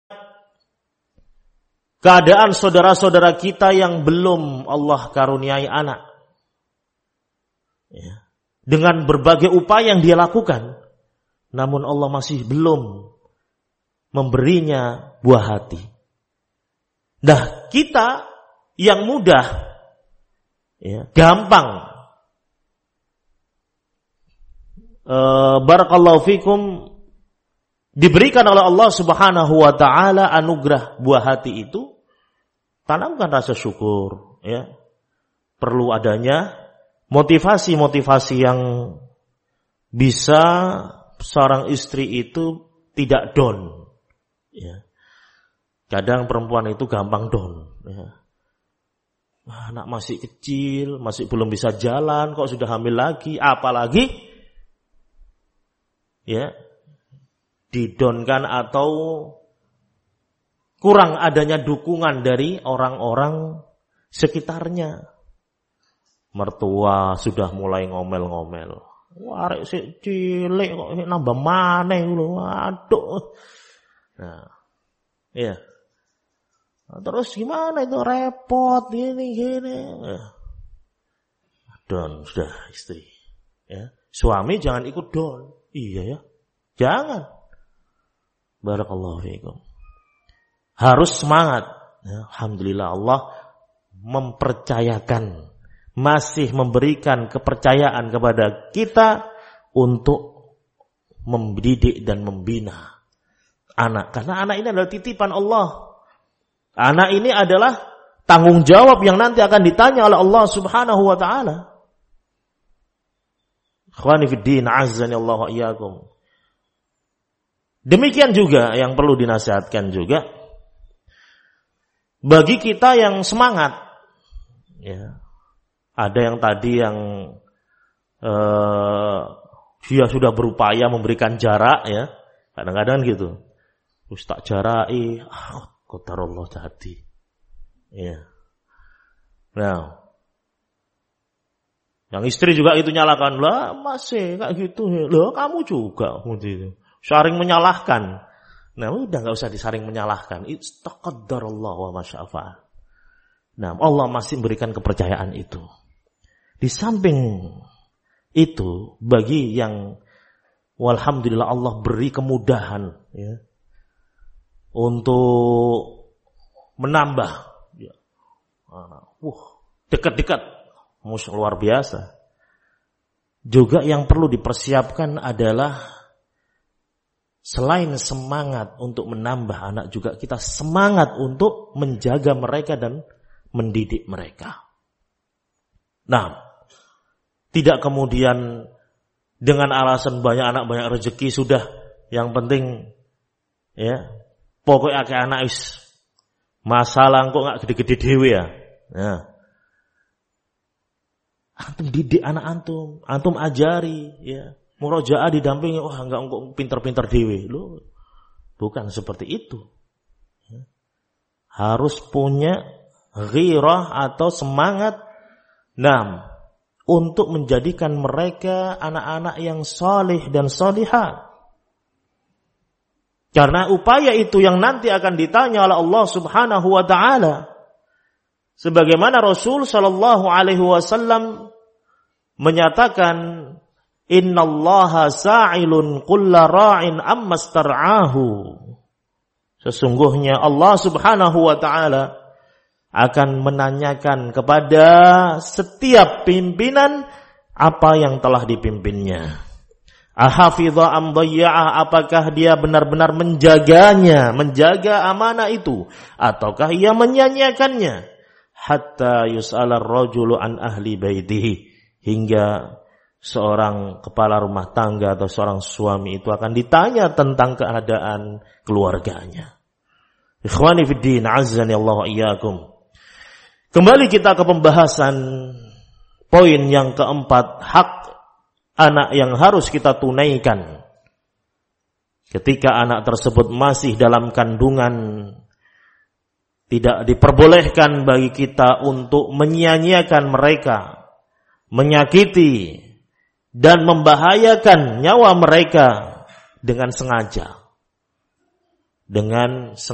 keadaan saudara-saudara kita yang belum Allah karuniai anak. Ya. Dengan berbagai upaya yang dia lakukan, namun Allah masih belum memberinya buah hati. Nah, kita yang mudah, ya, gampang, barakallahu fikum, diberikan oleh Allah Subhanahu wa taala anugerah buah hati itu, tanamkan rasa syukur, ya. Perlu adanya motivasi-motivasi yang bisa seorang istri itu tidak down, ya. Kadang perempuan itu gampang down, ya. Anak masih kecil, masih belum bisa jalan, kok sudah hamil lagi, apalagi, ya, didonkan atau kurang adanya dukungan dari orang-orang sekitarnya. Mertua sudah mulai ngomel-ngomel. Wah, arek sik cilik kok nambah maneh lho. Aduh. Nah, iya. Nah, terus gimana itu, repot gini. Down sudah istri. Ya. Suami jangan ikut down. Iya ya. Jangan. Barakallahu fiikum. Harus semangat. Ya, alhamdulillah Allah mempercayakan, masih memberikan kepercayaan kepada kita untuk mendidik dan membina anak. Karena anak ini adalah titipan Allah. Anak ini adalah tanggung jawab yang nanti akan ditanya oleh Allah Subhanahu wa taala. Ikhwani fid din, azzani Allah wa iyyakum. Demikian juga yang perlu dinasihatkan juga bagi kita yang semangat, ya. Ada yang tadi yang dia sudah berupaya memberikan jarak, ya. Kadang-kadang gitu. Ustaz jarai, qadarullah jadi. Ya. Nah, yang istri juga itu nyalakan, lah masih kayak gitu, loh kamu juga gitu. Saring menyalahkan. Nah, udah enggak usah disaring menyalahkan. Istaqaddarallah wa masya'afa'al. Nah, Allah masih memberikan kepercayaan itu. Di samping itu, bagi yang walhamdulillah Allah beri kemudahan, ya, untuk menambah, ya, dekat-dekat, luar biasa. Juga yang perlu dipersiapkan adalah selain semangat untuk menambah anak, juga kita semangat untuk menjaga mereka dan mendidik mereka. Nah, tidak kemudian dengan alasan banyak anak banyak rezeki sudah, yang penting, ya, pokoknya kayak anak is masalah kok nggak gede-gede dewe ya. Nah, antum didik anak antum ajari, ya. Murojaah didampingi, wah enggak pinter-pinter dewe. Loh, bukan seperti itu. Harus punya ghirah atau semangat, untuk menjadikan mereka anak-anak yang salih dan salihah. Karena upaya itu yang nanti akan ditanya oleh Allah Subhanahu wa taala. Sebagaimana Rasul sallallahu alaihi wasallam menyatakan, innallaha sa'ilun kulla ra'in amma star'ahu. Sesungguhnya Allah Subhanahu wa taala akan menanyakan kepada setiap pimpinan apa yang telah dipimpinnya. Ahafidha am dhayya'a, apakah dia benar-benar menjaganya, menjaga amanah itu, ataukah ia menyanyiakannya? Hatta yus'ala ar-rajulu an ahli baitihi, hingga seorang kepala rumah tangga atau seorang suami itu akan ditanya tentang keadaan keluarganya. Ikhwani fid din, azzani Allah wa iyyakum. Kembali kita ke pembahasan poin yang keempat, hak anak yang harus kita tunaikan ketika anak tersebut masih dalam kandungan. Tidak diperbolehkan bagi kita untuk menyia-nyiakan mereka, menyakiti dan membahayakan nyawa mereka dengan sengaja.